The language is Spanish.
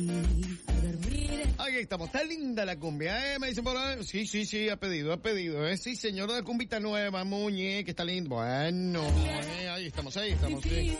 Ahí estamos, está linda la cumbia, me dicen por ahí. Sí, ha pedido, sí señor, la cumbita nueva, Muñe, que está lindo. Bueno, ahí estamos, sí.